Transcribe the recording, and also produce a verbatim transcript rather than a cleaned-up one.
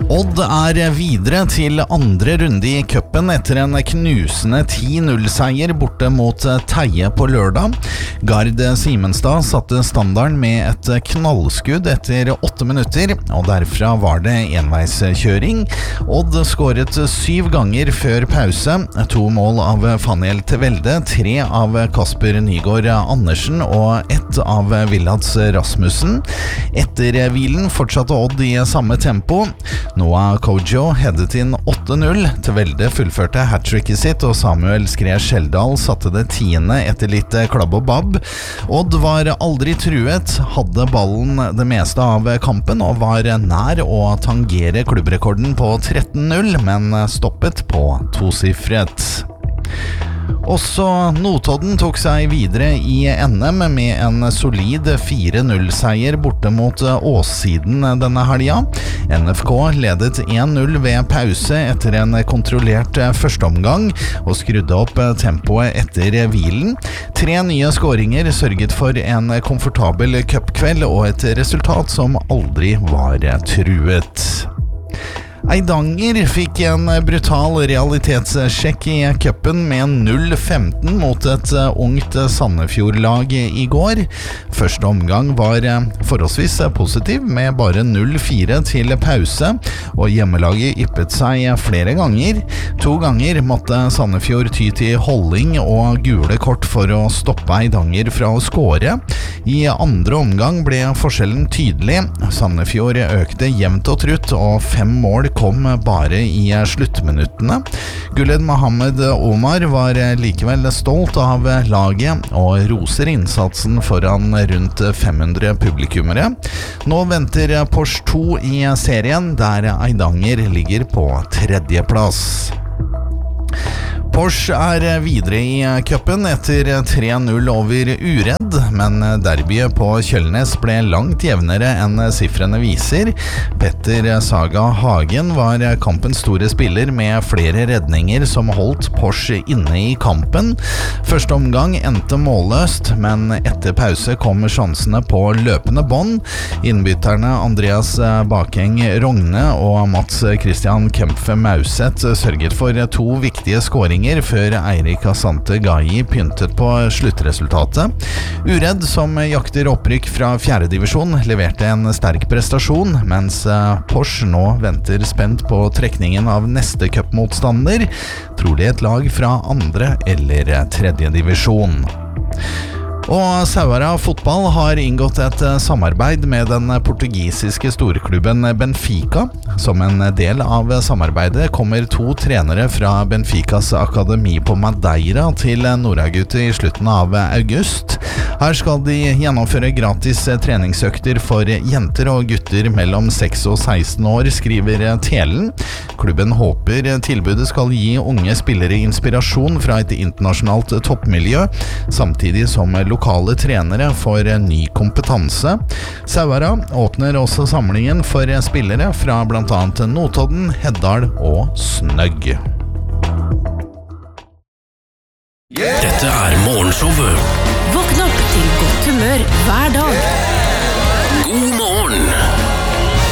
Odd er videre til andre runde i cupen etter en knusende ti null-seier borte mot Teie på lørdag. Gard Simenstad satte standarden med et knallskudd etter åtte minutter, og derfra var det enveiskjøring. Odd skåret syv ganger før pause, to mål av Faniel Tevelde, tre av Kasper Nygaard Andersen og ett av Villads Rasmussen. Etter hvilen fortsatte Odd i samme tempo. Noah Kojo headet inn åtte null. Tevelde fullførte hat-tricket sitt, og Samuel Skre Skjeldal satte det tiende etter litt klabb og babb. Odd var aldri truet, hadde ballen det meste av kampen og var nær å tangere klubbrekorden på tretten null, men stoppet på tosifret. Også Notodden tok seg videre i N M med en solid fire null-seier borte mot Åssiden denne helga. N F K ledet en null ved pause etter en kontrollert førsteomgang og skrudde opp tempoet etter hvilen. Tre nye skåringer sørget for en komfortabel cupkveld og et resultat som aldri var truet. Eidanger fikk en brutal realitetssjekk i cupen med null femten mot et ungt Sandefjord-lag i går. Første omgang var forholdsvis positiv med bare null fire til pause, og hjemmelaget yppet seg flere ganger. To ganger måtte Sandefjord ty til holding og gule kort for å stoppe Eidanger fra å skåre. I andre omgang ble forskjellen tydelig. Sandefjord økte jevnt og trutt, og fem mål kom bare i sluttminuttene. Guled Mohammed Omar var likevel stolt av laget og roser innsatsen foran rundt fem hundre publikummere. Nå venter Porsche to i serien, der Eidanger ligger på tredjeplass. Porsche er videre i cupen etter tre null over Uredd, men derbyet på Kjølnes ble langt jevnere enn siffrene viser. Petter Saga Hagen var kampens store spiller med flere redninger som holdt Porsche inne i kampen. Første omgang endte målløst, men etter pause kom sjansene på løpende bånd. Innbytterne Andreas Bakeng Rogne og Mats Christian Kempfe Mauset sørget for to viktige skåringer før Eirik Asante Gai pyntet på sluttresultatet. Uredd, som jakter opprykk fra fjerde divisjon, leverte en sterk prestasjon, mens Porsche nå venter spent på trekningen av neste cupmotstander, trolig et lag fra andre eller tredje divisjon. Og Sauara fotball har inngått et samarbeid med den portugisiske storklubben Benfica. Som en del av samarbeidet kommer to trenere fra Benficas akademi på Madeira til Nordagutu i slutten av august. Her skal de gjennomføre gratis treningsøkter for jenter og gutter mellom seks og seksten år, skriver Telen. Klubben håper tilbudet skal gi unge spillere inspirasjon fra et internasjonalt toppmiljø, samtidig som lokale trenere får ny kompetanse. Sauara åpner også samlingen for spillere fra blant annet Notodden, Heddal og Snøgg. Yeah! Dette er morgenshowet. Våkn opp til godt humør hver dag. God morgen!